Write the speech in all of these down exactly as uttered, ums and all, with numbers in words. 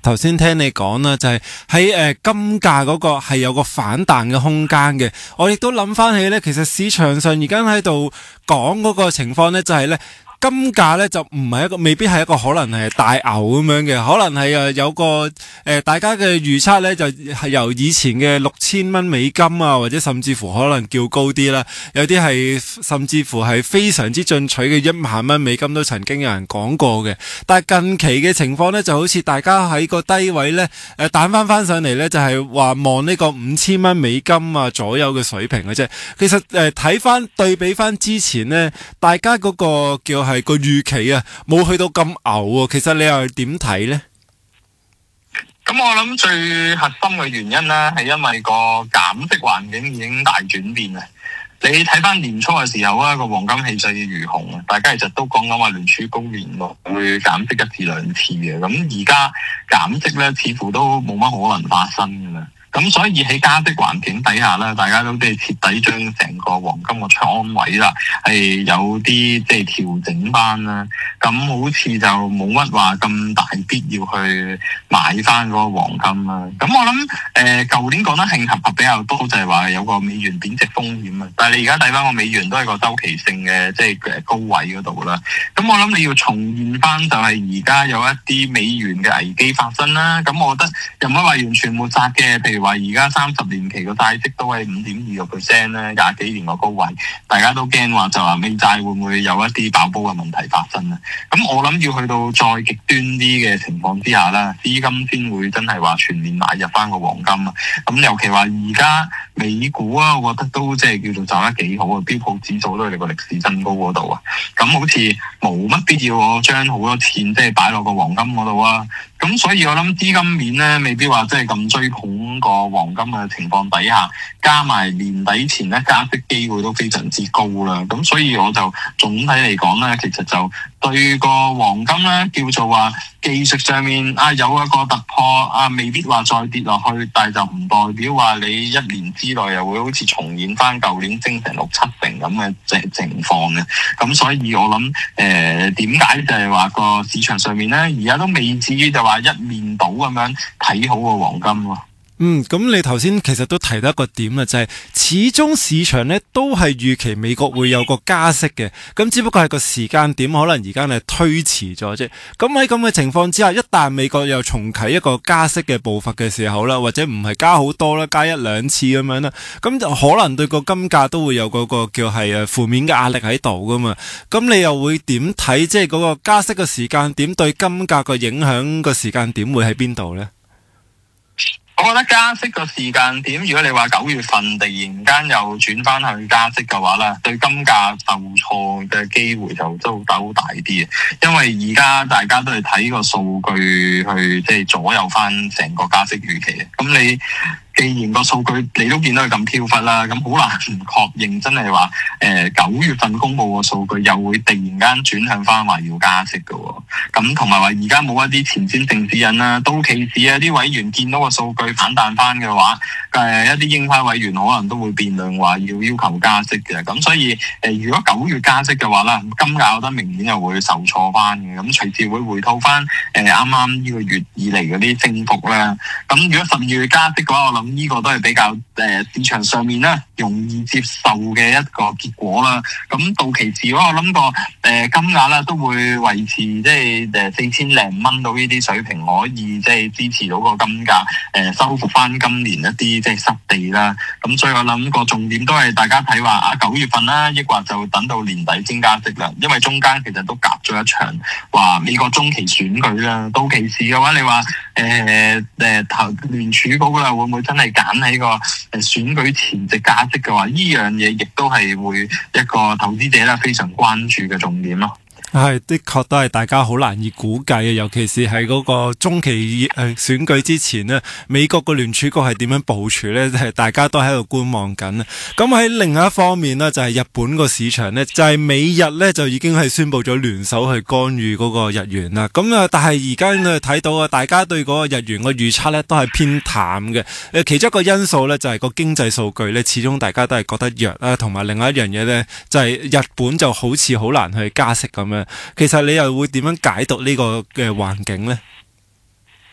頭先聽你講啦，就係喺誒金價嗰個係有個反彈嘅空間嘅。我亦都諗翻起咧，其實市場上而家喺度講嗰個情況咧，就係咧。金價咧就唔係一個，未必係一個可能係大牛咁樣嘅，可能係誒有個誒、呃、大家嘅預測咧就係由以前嘅六千蚊美金啊，或者甚至乎可能叫高啲啦，有啲係甚至乎係非常之進取嘅一萬蚊美金都曾經有人講過嘅。但係近期嘅情況咧就好似大家喺個低位咧誒彈翻翻上嚟咧，就係話望呢個五千蚊美金啊左右嘅水平嘅啫。其實誒睇翻對比翻之前咧，大家嗰個叫係個預期啊，冇去到咁牛啊，其實你又點睇呢？ 咁我諗最核心嘅原因咧，係因為個減息環境已經大轉變啦。你睇翻年初嘅時候啊，個黃金氣勢如虹啊，大家其實都講緊話聯儲局年內會減息一至兩次嘅，咁而家減息咧，似乎都冇乜可能發生噶啦。咁所以喺加息環境底下咧，大家都即係徹底將成個黃金個倉位啦，係有啲即係調整翻啦。咁好似就冇乜話咁大必要去買翻嗰個黃金啦。咁我諗誒，舊、呃、年講得興合合比較多，就係話有個美元貶值風險啊。但係你而家睇翻個美元都係個周期性嘅，即係誒高位嗰度啦。咁我諗你要重現翻就係而家有一啲美元嘅危機發生啦。咁我覺得又唔可以話完全抹殺嘅，譬如話而家三十年期個債息都係五點二個 percent 咧，廿幾年個高位，大家都驚話就話美債會唔會有一啲爆煲嘅問題發生咧？咁我諗要去到再極端啲嘅情況之下啦，資金先會真係話全面買入翻個黃金啊！咁尤其話而家美股啊，我覺得都即係叫做走得幾好啊，標普指數都係你個歷史新高嗰度啊！咁好似冇乜必要我將好多錢即係擺落個黃金嗰度啊！咁所以我諗資金面咧，未必話即係咁追捧個黃金嘅情況底下，加埋年底前咧加息機會都非常之高啦。咁所以我就總體嚟講咧，其實就對個黃金咧叫做話技術上面啊有一個突破啊，未必話再跌落去，但係就唔代表話你一年之內又會好似重現翻舊年升成六七成咁嘅情情況嘅。咁所以我諗誒點解就係話個市場上面咧而家都未至於就話一面倒咁樣睇好個黃金咯。 嗯，咁你頭先其實都提到一個點啦，就係、是、始終市場呢都係預期美國會有個加息嘅，咁只不過係個時間點可能而家係推遲咗啫。咁喺咁嘅情況之下，一旦美國又重啟一個加息嘅步伐嘅時候啦，或者唔係加好多啦，加一兩次咁樣啦，咁就可能對個金價都會有嗰個叫係誒負面嘅壓力喺度噶嘛。咁你又會點睇？即係嗰個加息嘅時間點對金價個影響個時間點會喺邊度呢？ 我覺得加息個時間點，如果你話九月份突然間又轉翻去加息嘅話咧，對金價受挫嘅機會就都都大啲嘅，因為而家大家都係睇個數據去即係左右翻成個加息預期嘅，咁你。既然個數據你都見到佢咁飄忽啦，咁好難確認真係話誒九月份公佈個數據又會突然間轉向翻話要加息嘅喎。咁同埋話而家冇一啲前瞻性指引啦，到期時啊啲委員見到個數據反彈翻嘅話，誒、呃、一啲鷹派委員可能都會辯論話要要求加息嘅。咁所以誒、呃、如果九月加息嘅話啦，金價我覺得明顯又會受挫翻嘅，咁隨時會回吐翻誒啱啱呢個月以嚟嗰啲升幅啦。咁如果十二月加息嘅話，我諗。呢個都係比較誒、呃、市場上面咧容易接受嘅一個結果啦。咁到期時我諗個誒金額咧都會維持即係誒四千零蚊到呢啲水平，可以即係支持到個金價誒、呃、收復翻今年一啲即係失地啦。咁所以我諗個重點都係大家睇話啊九月份啦，抑或就等到年底先加息啦。因為中間其實都夾咗一場話美國中期選舉啦。到期時嘅話，你話誒誒投聯儲局啦，會唔會真係揀喺個誒選舉前夕加息嘅話，呢樣嘢亦都係會一個投資者咧非常關注嘅重點咯。 係的確都係大家好難以估計嘅，尤其是係嗰個中期誒、呃、選舉之前呢，美國個聯儲局係點樣部署呢？係大家都喺度觀望緊。咁喺另一方面呢，就係、是、日本個市場呢，就係、是、美日呢，就已經係宣布咗聯手去干預嗰個日元啦。咁啊，但係而家呢睇到啊，大家對嗰個日元個預測呢都係偏淡嘅。誒，其中一個因素呢，就係、是、個經濟數據呢，始終大家都係覺得弱啦，同埋另外一樣嘢呢，就係、是、日本就好似好難去加息咁樣。其實你又會點樣解讀呢個嘅環境呢？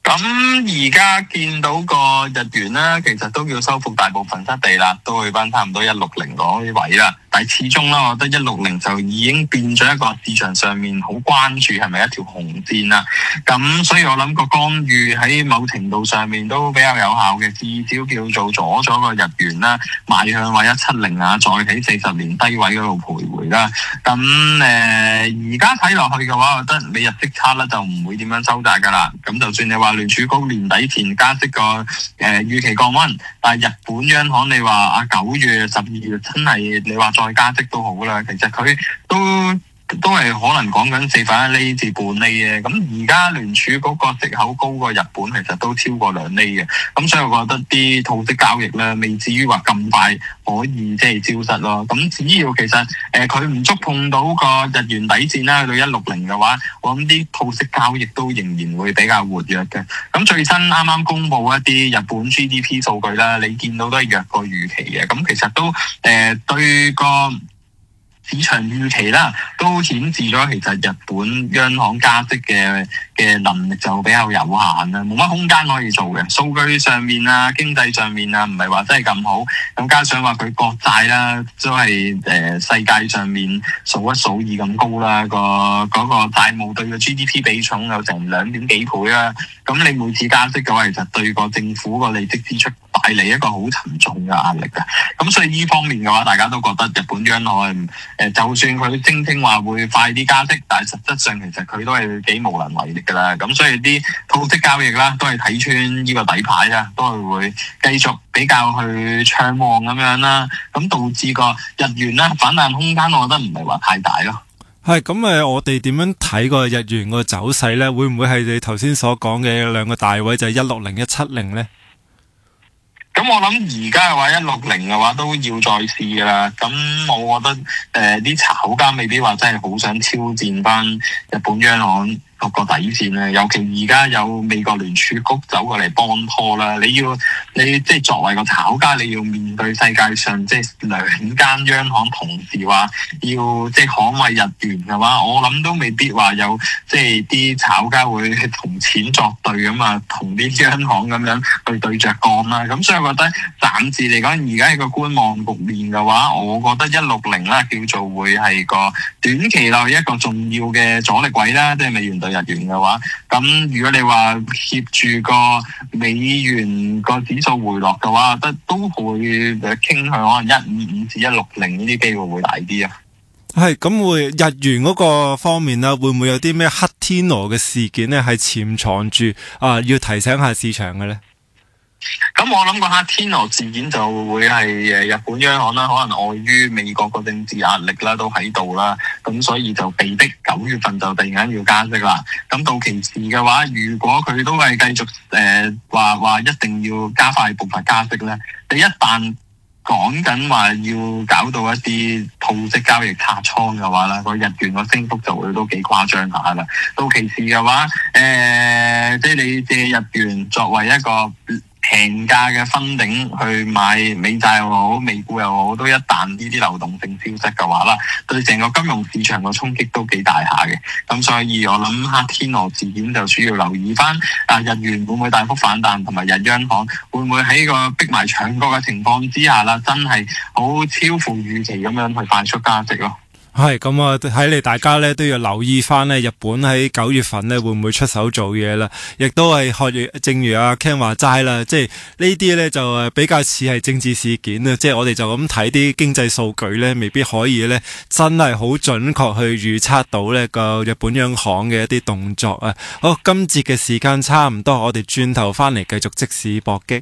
咁而家見到個日元咧，其實都叫收復大部分失地啦，都去翻差唔多一六零嗰啲位啦。但係始終啦，我覺得一六零就已經變咗一個市場上面好關注係咪一條紅線啦。咁所以我諗個干預喺某程度上面都比較有效嘅，至少叫做阻咗個日元啦，邁向話一七零啊，再喺四十年低位嗰度徘徊啦。咁誒而家睇落去嘅話，我覺得美日息差咧就唔會點樣收窄噶啦。咁就算你話聯儲局年底前加息個誒預期降溫，但係日本央行你話啊九月、十二月真係你話再加息都好啦，其實佢都都係可能講緊四分一厘至半厘嘅。咁而家聯儲局個息口高過日本，其實都超過兩厘嘅。咁所以我覺得啲套息交易咧，未至於話咁快可以即係消失咯。咁只要其實誒佢唔觸碰到個日元底線啦，去到一六零嘅話，我諗啲套息交易都仍然會比較活躍嘅。咁最新啱啱公布一啲日本 G D P 數據啦，你見到都係弱過預期嘅。咁其實都誒、呃、對個市場預期啦，都顯示咗其實日本央行加息嘅嘅能力就比較有限啦，冇乜空間可以做嘅。數據上面啊，經濟上面啊，唔係話真係咁好。咁加上話佢國債啦，都係誒、呃、世界上面數一數二咁高啦。個嗰個債務對個 G D P 比重有成兩點幾倍啦。咁你每次加息嘅話，其實對個政府個利息支出帶嚟一個好沉重嘅壓力嘅。咁所以呢方面嘅話，大家都覺得日本央行誒、呃，就算佢聲稱話會快啲加息，但係實質上其實佢都係幾無能為力噶啦。咁所以啲套息交易啦，都係睇穿呢個底牌啦，都係會繼續比較去暢旺咁樣啦。咁導致個日元啦反彈空間，我覺得唔係話太大咯。 係咁誒，我哋點樣睇個日元個走勢咧？會唔會係你頭先所講嘅兩個大位就係一六零、一七零咧？ 咁我諗而家嘅話一六零嘅話都要再試噶啦。咁我覺得誒啲、呃、炒家未必話真係好想挑戰翻日本央行個個底線咧，尤其而家有美國聯儲局走過嚟幫拖啦，你要你即係作為個炒家，你要面對世界上即係兩間央行同時話要即係捍衛日元嘅話，我諗都未必話有即係啲炒家會同錢作對咁啊，同啲央行咁樣去對着幹啦。咁所以我覺得暫時嚟講，而家係個觀望局面嘅話，我覺得一六零啦叫做會係個短期內一個重要嘅阻力位啦，即係美元對日元嘅話，咁如果你話貼住個美元個指數回落嘅話，得都會傾向可能一五五至一六零呢啲機會會大啲啊。 係咁會日元嗰個方面啦，會唔會有啲咩黑天鵝嘅事件呢？係潛藏住啊，要提醒下市場嘅呢？ 咁我諗個黑天鵝事件就會係誒日本央行啦，可能礙於美國個政治壓力啦，都喺度啦，咁所以就被逼九月份就突然間要加息啦。咁到期時嘅話，如果佢都係繼續誒話話一定要加快步伐加息咧，你一旦講緊話要搞到一啲套息交易拆倉嘅話啦，個日元個升幅就會都幾誇張下啦。到期時嘅話，誒、呃、即係你借日元作為一個平價嘅分頂去買美債又好，美股又好，都一旦呢啲流動性消失嘅話啦，對成個金融市場個衝擊都幾大下嘅。咁所以我諗黑天鵝事件就主要留意翻啊日元會唔會大幅反彈，同埋日央行會唔會喺個逼埋牆角嘅情況之下啦，真係好超乎預期咁樣去快速加息咯。 係咁啊，睇嚟大家咧都要留意翻咧，日本喺九月份咧會唔會出手做嘢啦？亦都係學如正如阿 Ken 話齋啦，即係呢啲咧就誒比較似係政治事件啊！即係我哋就咁睇啲經濟數據咧，未必可以咧真係好準確去預測到呢個日本央行嘅一啲動作啊！好，今節嘅時間差唔多，我哋轉頭翻嚟繼續即時搏擊，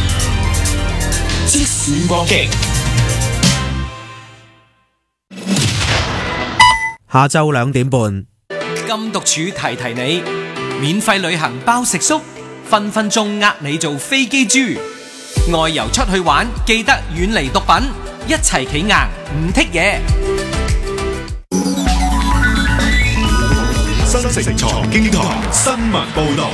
即時搏擊。下晝兩點半， 禁毒處提提你，免費旅行包食宿，分分鐘呃你做飛機豬。外遊出去玩，記得遠離毒品，一齊企硬唔剔嘢。 新城財經台新聞報道。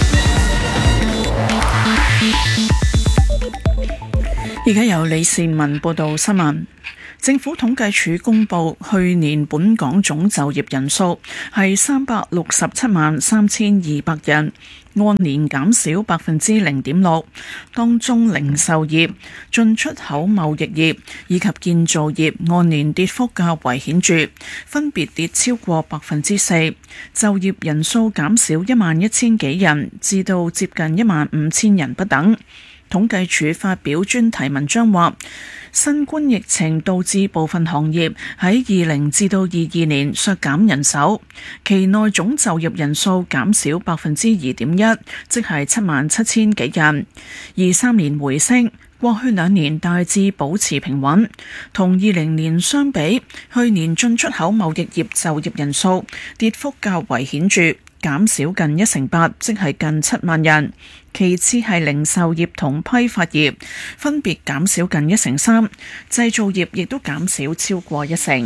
而家由李善文報道新聞。政府統計處公布去年本港總就業人數係三百六十七萬三千二百人， 按年減少百分之零點六，當中零售業、進出口貿易業以及建造業按年跌幅較為顯著，分別跌超過百分之四。就業人數減少一萬一千幾人，至到接近一萬五千人不等。統計處發表專題文章話，新冠疫情導致部分行業喺二零至到二二年削減人手，期內總就業人數減少百分之二點一，即係七萬七千幾人。二三年回升，過去兩年大致保持平穩。同二零年相比，去年進出口貿易業就業人數跌幅較為顯著，減少近一成八，即係近七萬人。其次係零售業同批發業，分別減少近一成三，製造業亦都減少超過一成。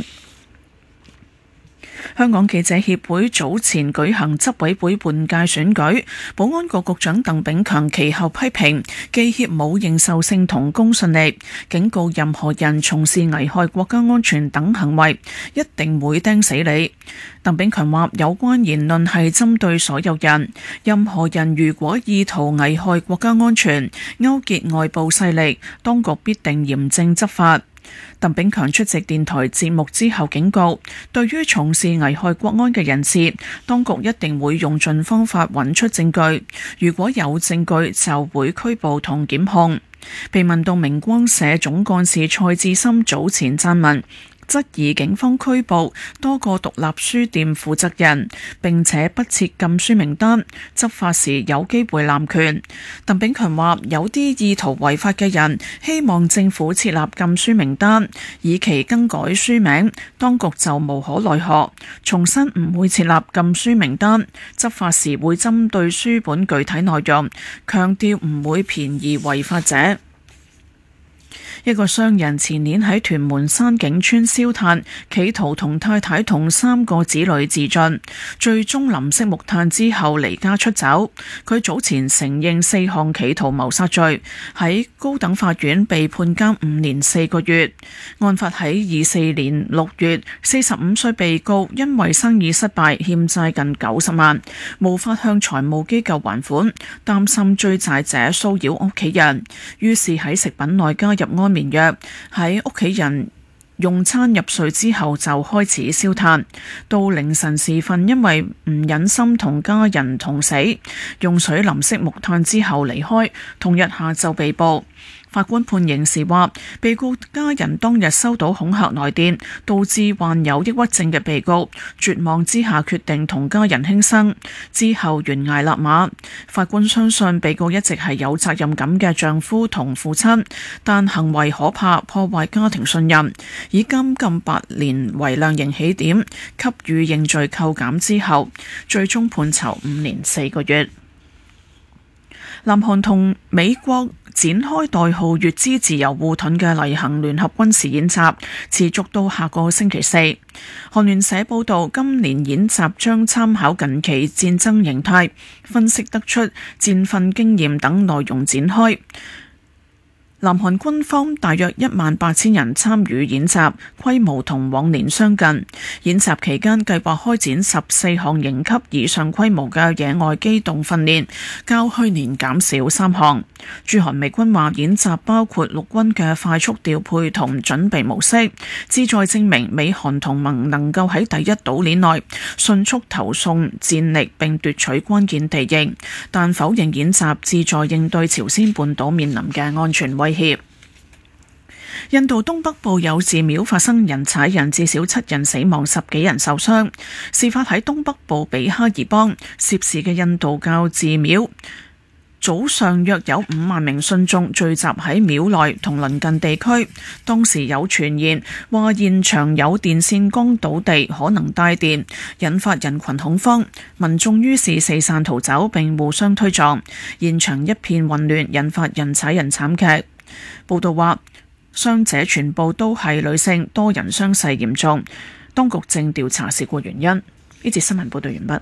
香港記者協會早前舉行執委會換屆選舉，保安局局長鄧炳強其後批評記協冇認受性同公信力，警告任何人從事危害國家安全等行為，一定會釘死你。鄧炳強話：有關言論係針對所有人，任何人如果意圖危害國家安全、勾結外部勢力，當局必定嚴正執法。鄧炳強出席電台節目之後警告，對於從事危害國安嘅人士，當局一定會用盡方法揾出證據，如果有證據就會拘捕同檢控。被問到明光社總幹事蔡志森早前撰文，質疑警方拘捕多個獨立書店負責人，並且不設禁書名單，執法時有機會濫權。鄧炳強話：有啲意圖違法嘅人希望政府設立禁書名單，以期更改書名，當局就無可奈何。重申唔會設立禁書名單，執法時會針對書本具體內容，強調唔會便宜違法者。一個商人前年喺屯門山景村燒炭，企圖同太太同三個子女自盡，最終淋熄木炭之後離家出走。佢早前承認四項企圖謀殺罪，喺高等法院被判監五年四個月。案發喺二四年六月，四十五歲被告因為生意失敗，欠債近九十萬，無法向財務機構還款，擔心追債者騷擾屋企人，於是喺食品內加入安眠藥，喺屋企人用餐入睡之後就開始燒炭，到凌晨時分因為唔忍心同家人同死，用水淋熄木炭之後離開，同日下晝被捕。法官判刑時話，被告家人當日收到恐嚇來電，導致患有抑鬱症嘅被告絕望之下決定同家人輕生，之後懸崖勒馬。法官相信被告一直係有責任感嘅丈夫同父親，但行為可怕，破壞家庭信任，以監禁八年為量刑起點，給予認罪扣減之後，最終判囚五年四個月。南韓同美國展開代號乙支自由護盾嘅例行聯合軍事演習，持續到下個星期四。韓聯社報道，今年演習將參考近期戰爭形態，分析得出戰訓經驗等內容展開。南韓軍方大約一萬八千人參與演習，規模同往年相近。演習期間計劃開展十四項營級以上規模嘅野外機動訓練，較去年減少三項。駐韓美軍話，演習包括陸軍嘅快速調配同準備模式，旨在證明美韓同盟能夠喺第一島鏈內迅速投送戰力並奪取關鍵地形，但否認演習旨在應對朝鮮半島面臨嘅安全威脅。印度東北部有寺廟發生人踩人，至少七人死亡，十幾人受傷。事發喺東北部比哈爾邦，涉事嘅印度教寺廟早上約有五萬名信眾聚集喺廟內同鄰近地區，當時有傳言話現場有電線桿倒地，可能帶電，引發人群恐慌，民眾於是四散逃走並互相推撞，現場一片混亂，引發人踩人慘劇。報道話，傷者全部都係女性，多人傷勢嚴重，當局正調查事故原因。呢節新聞報道完畢。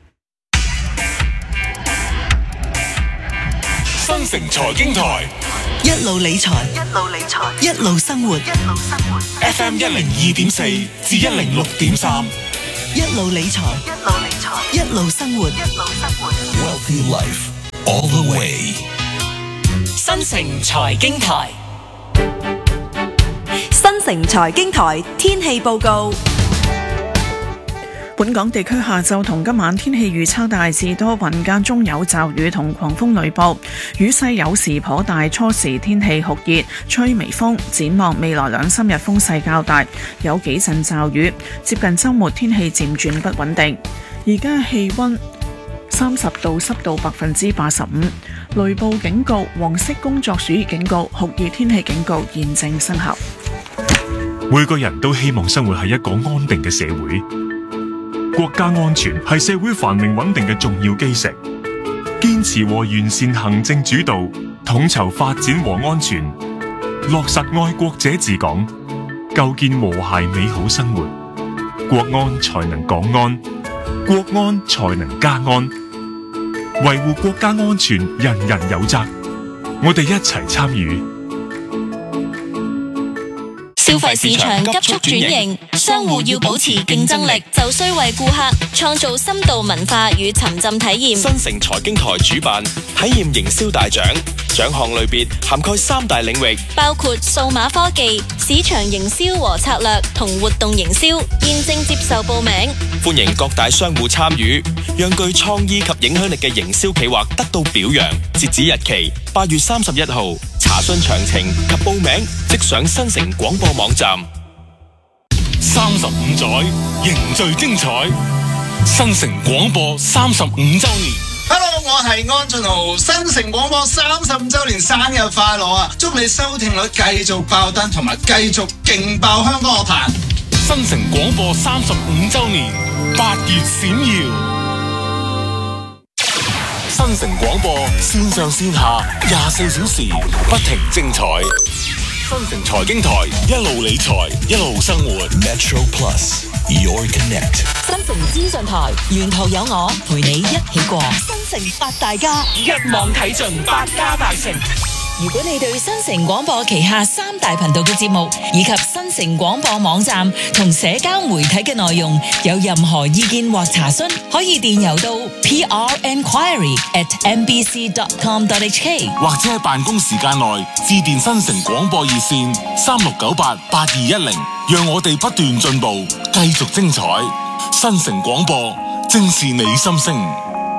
新城財經台一路理財，一路理財，一路生活，一路生活。 F M 一零二點四至一零六點三， 一路理財，一路理財。 一路生活，一路生活。 Wealthy Life all the way。 新城財經台， 新城財經台天氣報告。 本港地區下晝同今晚天氣預測大致多雲，間中有驟雨同狂風雷暴，雨勢有時頗大，初時天氣酷熱，吹微風。展望未來兩三日風勢較大，有幾陣驟雨，接近週末天氣漸轉不穩定。而家氣溫三十度，濕度百分之八十五，雷暴警告、黃色工作暑熱警告、酷熱天氣警告現正生效。 每個人都希望生活喺一個安定嘅社會。國家安全係社會繁榮穩定嘅重要基石，堅持和完善行政主導，統籌發展和安全，落實愛國者治港，構建和諧美好生活，國安才能港安，國安才能家安。維護國家安全，人人有責，我哋一齊參與。 消費市場急速轉型，商戶要保持競爭力，就需為顧客創造深度文化與沉浸體驗。 新城財經台主辦體驗營銷大獎，獎項類別涵蓋三大領域， 包括數碼科技、市場營銷和策略同活動營銷，現正接受報名。 歡迎各大商戶參與，讓具創意及影響力嘅營銷企劃得到表揚。截止日期八月三十一號，查詢詳情及報名即上新城廣播網站。 三十五載凝聚精彩，新城廣播三十五週年。 Hello， 我係安俊豪，新城廣播三十五週年生日快樂啊！祝你收聽率繼續爆燈，同埋繼續勁爆香港樂壇。 新城廣播三十五週年，八月閃耀。新城廣播線上線下廿四小時不停精彩。新城財經台一路理財一路生活。 Metro Plus Your Connect。 新城資訊台沿途有我陪你一起過。新城八大家一網睇盡百家大成。 如果你對新城廣播旗下三大頻道嘅節目以及新城廣播網站同社交媒體嘅內容有任何意見或查詢，可以電郵到 p r enquiry at m b c dot com dot h k， 或者喺辦公時間內致電新城廣播熱線三六九八八二一零，讓我哋不斷進步，繼續精彩。新城廣播正是你心聲。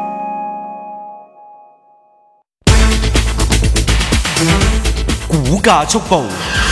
股價速報。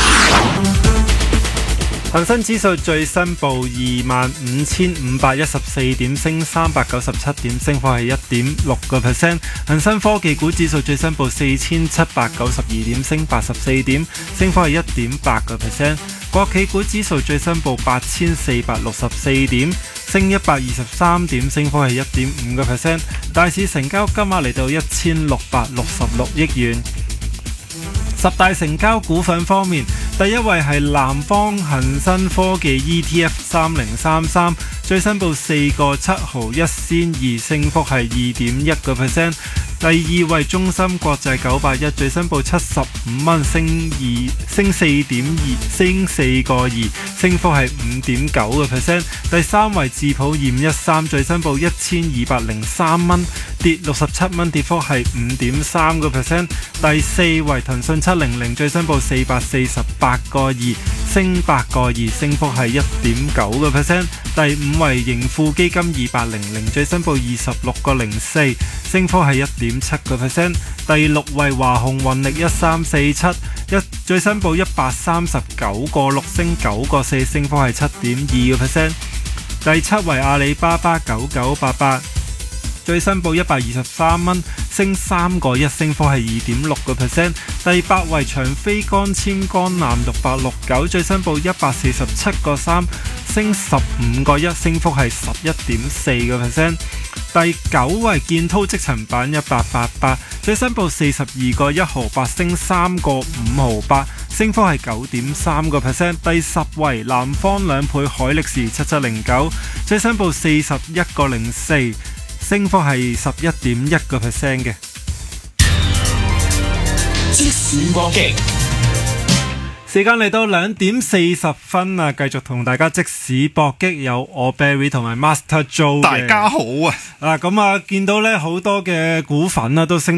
恒生指數最新報二萬五千五百一十四點，升三百九十七點，升幅係一點六個 percent。恒生科技股指數最新報四千七百九十二點，升八十四點，升幅係一點八個 percent。國企股指數最新報八千四百六十四點，升一百二十三點，升幅係一點五個 percent。大市成交金額嚟到一千六百六十六億元。十大成交股份方面，第一位係南方恒生科技 E T F 三零三三，最新報四個七毫一仙二，升幅係二點一個 percent。第二位中芯國際九八一，最新報七十五蚊，升二升四點二，升四個二，升幅係五點九個 percent。第三位智普二五一三，最新報一千二百零三蚊，跌六十七蚊，跌幅係五點三個 percent。第四位騰訊七零零，最新報四百四十八個二，升八個二，升幅係一點九個 percent。第五位盈富基金二八零零，最新報二十六個零四，升幅係一點七個 percent。第六位華虹運力一三四七，一最新報一百三十九個六，升九個四，升幅係七點二個 percent。第七位阿里巴巴九九八八，最新報一百二十三蚊，升三個一，升幅係二點六個 percent。第八位長飛光纖光纜六八六九，最新報一百四十七個三，升十五個一，升幅係十一點四個 percent。第九位建滔積層板一八八八，最新報四十二個一毫八，升三個五毫八，升幅係九點三個 percent。第十位南方兩倍海力士七七零九，最新報四十一個零四，升幅係十一點一個 percent 嘅。 即時過境。 時間嚟到兩點四十分啊，繼續同大家即時搏擊，有我 Barry 同埋 Master Joe 嘅。 大家好啊！ 啊，咁啊，見到咧好多嘅股份啊都升。